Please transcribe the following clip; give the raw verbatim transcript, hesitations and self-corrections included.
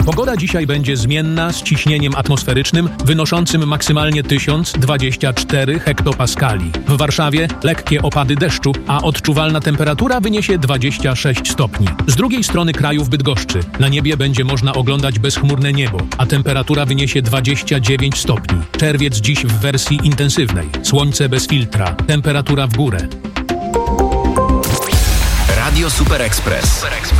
Pogoda dzisiaj będzie zmienna z ciśnieniem atmosferycznym wynoszącym maksymalnie tysiąc dwadzieścia cztery hektopaskali. W Warszawie lekkie opady deszczu, a odczuwalna temperatura wyniesie dwadzieścia sześć stopni. Z drugiej strony kraju w Bydgoszczy na niebie będzie można oglądać bezchmurne niebo, a temperatura wyniesie dwadzieścia dziewięć stopni. Czerwiec dziś w wersji intensywnej. Słońce bez filtra. Temperatura w górę. Radio Super Express.